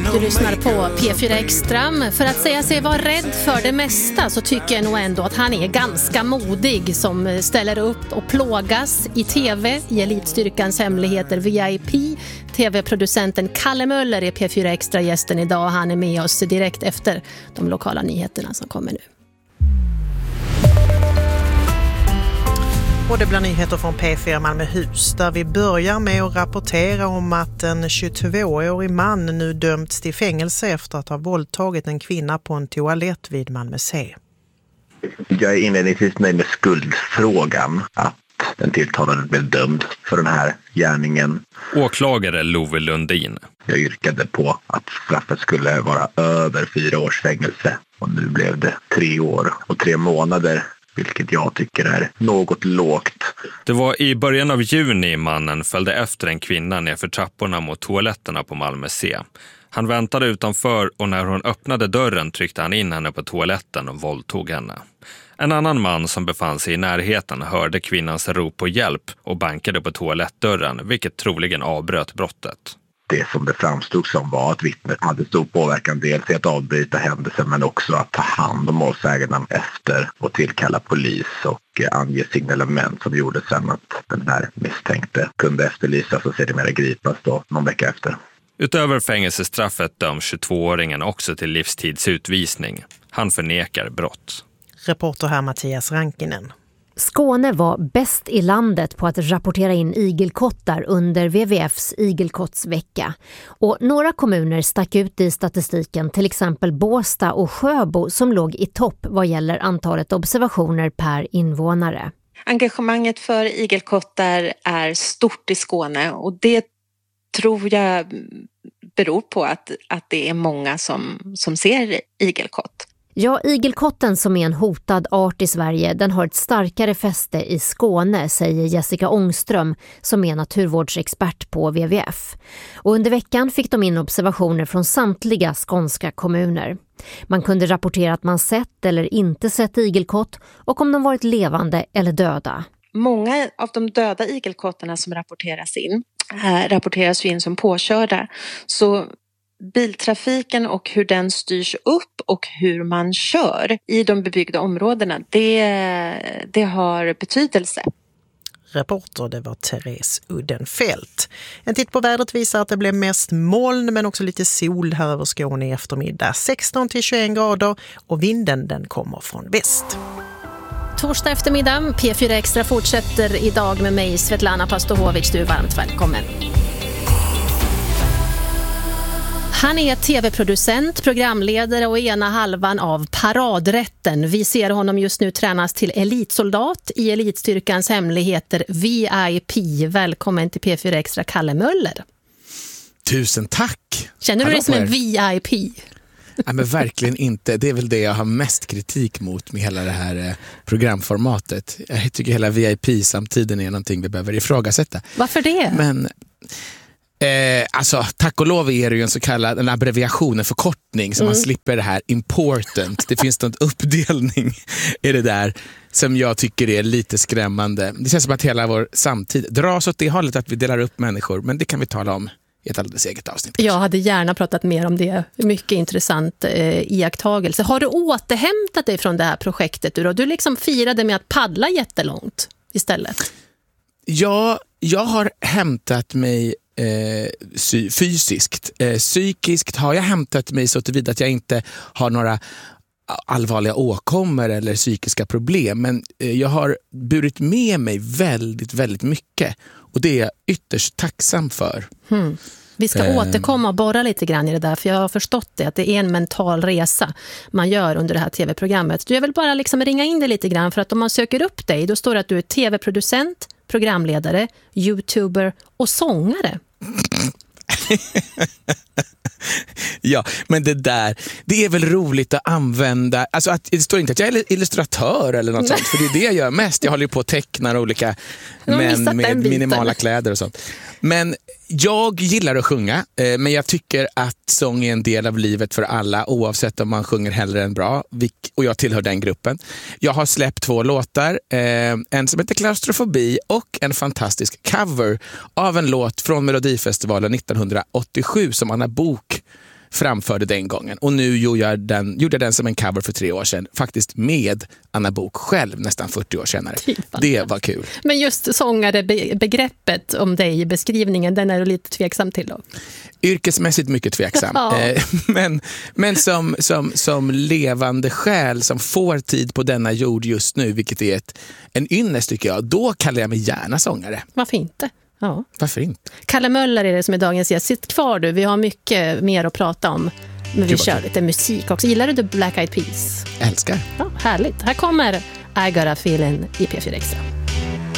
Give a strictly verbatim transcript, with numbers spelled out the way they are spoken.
Du lyssnar på P fyra Extra. För att säga sig vara rädd för det mesta så tycker jag nog ändå att han är ganska modig som ställer upp och plågas i tv i Elitstyrkans hemligheter V I P. Tv-producenten Kalle Möller är P fyra Extra-gästen idag och han är med oss direkt efter de lokala nyheterna som kommer nu. Och det blir nyheter från P fyra Malmöhus där vi börjar med att rapportera om att en tjugotvåårig man nu dömts till fängelse efter att ha våldtagit en kvinna på en toalett vid Malmö C. Jag är inledningsvis nöjd med skuldfrågan, att den tilltalade blev dömd för den här gärningen. Åklagare Love Lundin. Jag yrkade på att straffet skulle vara över fyra års fängelse och nu blev det tre år och tre månader. Vilket jag tycker är något lågt. Det var i början av juni mannen följde efter en kvinna ner för trapporna mot toaletterna på Malmö C. Han väntade utanför och när hon öppnade dörren tryckte han in henne på toaletten och våldtog henne. En annan man som befann sig i närheten hörde kvinnans rop på hjälp och bankade på toalettdörren, vilket troligen avbröt brottet. Det som det framstod som var att vittnet hade stor påverkan dels i att avbryta händelsen men också att ta hand om målsäganden efter och tillkalla polis och ange signalement som gjorde sen att den här misstänkte kunde efterlysas och sedermera gripas då någon vecka efter. Utöver fängelsestraffet döms tjugotvååringen också till livstidsutvisning. Han förnekar brott. Reporter här Mattias Rankinen. Skåne var bäst i landet på att rapportera in igelkottar under W W F:s igelkottsvecka. Och några kommuner stack ut i statistiken, till exempel Båstad och Sjöbo som låg i topp vad gäller antalet observationer per invånare. Engagemanget för igelkottar är stort i Skåne och det tror jag beror på att, att det är många som, som ser igelkott. Ja, igelkotten som är en hotad art i Sverige, den har ett starkare fäste i Skåne, säger Jessica Ångström som är naturvårdsexpert på W W F. Och under veckan fick de in observationer från samtliga skånska kommuner. Man kunde rapportera att man sett eller inte sett igelkott och om de varit levande eller döda. Många av de döda igelkottarna som rapporteras in, äh, rapporteras in som påkörda. Så biltrafiken och hur den styrs upp och hur man kör i de bebyggda områdena, det, det har betydelse. Reporter, det var Therese Uddenfelt. En titt på vädret visar att det blev mest moln men också lite sol här över Skåne i eftermiddag. sexton till tjugoen grader och vinden den kommer från väst. Torsdag eftermiddag, P fyra Extra fortsätter idag med mig Svetlana Pastohovic. Du är varmt välkommen. Han är tv-producent, programledare och ena halvan av Paradrätten. Vi ser honom just nu tränas till elitsoldat i Elitstyrkans hemligheter V I P. Välkommen till P fyra Extra, Kalle Möller. Tusen tack! Känner du dig som en V I P? Nej, men verkligen inte. Det är väl det jag har mest kritik mot med hela det här programformatet. Jag tycker hela V I P-samtiden är någonting vi behöver ifrågasätta. Varför det? Men... Eh, alltså, tack och lov är det ju en så kallad en abbreviation, en förkortning så mm. man slipper det här important. Det finns någon uppdelning i det där som jag tycker är lite skrämmande. Det känns som att hela vår samtid dras åt det hållet att vi delar upp människor, men det kan vi tala om i ett alldeles eget avsnitt. Jag hade gärna pratat mer om det. Mycket intressant eh, iakttagelse. Har du återhämtat dig från det här projektet du då? Du liksom firade med att paddla jättelångt istället. Ja, jag har hämtat mig Eh, sy- fysiskt. Eh, psykiskt har jag hämtat mig så tillvida att jag inte har några allvarliga åkommor eller psykiska problem, men eh, jag har burit med mig väldigt, väldigt mycket och det är jag ytterst tacksam för. Hmm. Vi ska eh. återkomma och borra lite grann i det där, för jag har förstått det, att det är en mental resa man gör under det här tv-programmet. Du, jag vill bara liksom ringa in det lite grann, för att om man söker upp dig, då står det att du är tv-producent, programledare, youtuber och sångare. Ja, men det där, det är väl roligt att använda, alltså att, det står inte att jag är illustratör eller något sånt, för det är det jag gör mest. Jag håller ju på att teckna olika män med minimala kläder och sånt. Men jag gillar att sjunga, men jag tycker att sång är en del av livet för alla, oavsett om man sjunger hellre än bra, och jag tillhör den gruppen. Jag har släppt två låtar, en som heter Klaustrofobi och en fantastisk cover av en låt från Melodifestivalen nittonhundraåttiosju som Anna Bok framförde den gången. Och nu gjorde jag den, gjorde jag den som en cover för tre år sedan. Faktiskt med Anna Bok själv nästan fyrtio år senare. Det var kul. Men just sångare-begreppet om dig i beskrivningen, den är du lite tveksam till då? Yrkesmässigt mycket tveksam. Ja. men men som, som, som levande själ som får tid på denna jord just nu, vilket är ett, en ynnest tycker jag, då kallar jag mig gärna sångare. Varför inte? Ja. Varför inte? Kalle Möller är det som är dagens gäst. Sitt kvar du, vi har mycket mer att prata om. Men vi kör lite musik också. Gillar du Black Eyed Peas? Älskar. Ja, härligt. Här kommer I Got a Feeling i P fyra Extra.